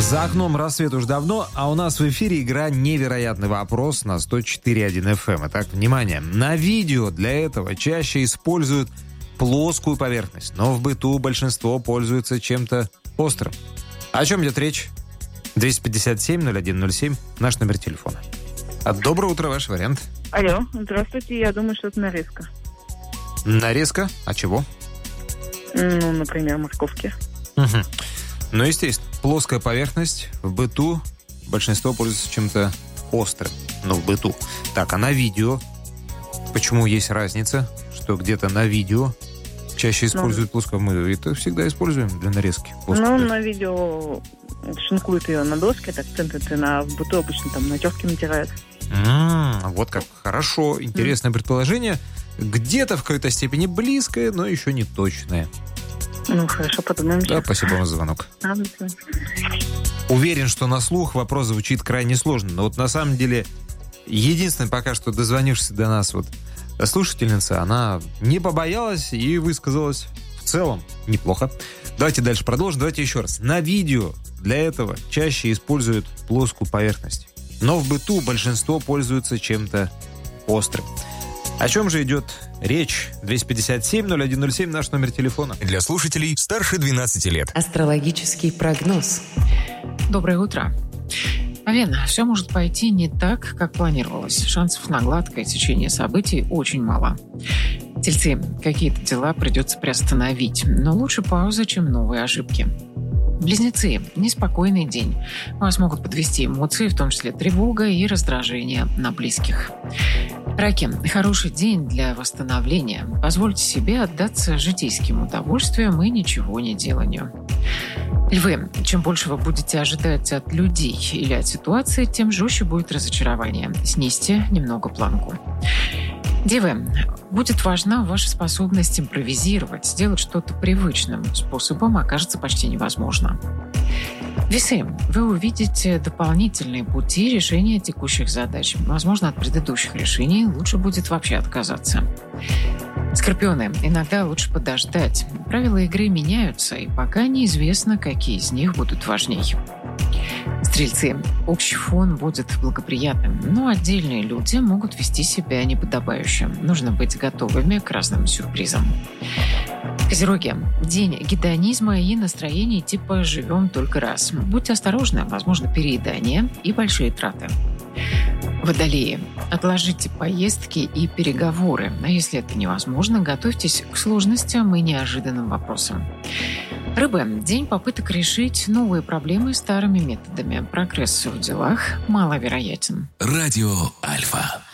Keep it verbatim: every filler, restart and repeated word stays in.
За окном рассвет уж давно, а у нас в эфире игра «Невероятный вопрос» на сто четыре и один эф эм. Итак, внимание, на видео для этого чаще используют плоскую поверхность, но в быту большинство пользуется чем-то острым. О чем идет речь? двести пятьдесят семь ноль один ноль семь, наш номер телефона. А доброе утро, ваш вариант. Алло, здравствуйте, я думаю, что это нарезка. Нарезка? А чего? Ну, например, морковки. Угу. Ну, естественно, плоская поверхность в быту большинство пользуется чем-то острым, но в быту. Так, а на видео? Почему есть разница, что где-то на видео чаще используют ну, плоскую? Мы это всегда используем для нарезки. Ну, на видео шинкуют ее на доске, так центр на в быту обычно там на терке натирают. М-м, вот как. Хорошо. Интересное mm. предположение. Где-то в какой-то степени близкое, но еще не точное. Ну, хорошо, подумаем. Да, спасибо вам за звонок. А, Уверен, что на слух вопрос звучит крайне сложно. Но вот на самом деле единственное, пока что дозвонившись до нас вот слушательница, она не побоялась и высказалась в целом неплохо. Давайте дальше продолжим. Давайте еще раз. На видео для этого чаще используют плоскую поверхность. Но в быту большинство пользуются чем-то острым. О чем же идет речь? двести пятьдесят семь ноль один ноль семь, наш номер телефона. Для слушателей старше двенадцати лет. Астрологический прогноз. Доброе утро. Овен, все может пойти не так, как планировалось. Шансов на гладкое течение событий очень мало. Тельцы, какие-то дела придется приостановить, но лучше пауза, чем новые ошибки. Близнецы, неспокойный день. Вас могут подвести эмоции, в том числе тревога и раздражение на близких. Раки, хороший день для восстановления. Позвольте себе отдаться житейским удовольствиям и ничего не деланию. Львы, чем больше вы будете ожидать от людей или от ситуации, тем жестче будет разочарование. Снизьте немного планку. Девы, будет важна ваша способность импровизировать, сделать что-то привычным способом окажется почти невозможно. Весы, вы увидите дополнительные пути решения текущих задач. Возможно, от предыдущих решений лучше будет вообще отказаться. Скорпионы, иногда лучше подождать. Правила игры меняются, и пока неизвестно, какие из них будут важней. Стрельцы, общий фон будет благоприятным, но отдельные люди могут вести себя неподобающе. Нужно быть готовыми к разным сюрпризам. Козероги, день гедонизма и настроений типа «живем только раз». Будьте осторожны, возможно, переедание и большие траты. Водолеи, отложите поездки и переговоры, а если это невозможно, готовьтесь к сложностям и неожиданным вопросам. Рыбы, день попыток решить новые проблемы старыми методами. Прогресс в делах маловероятен. Радио Альфа.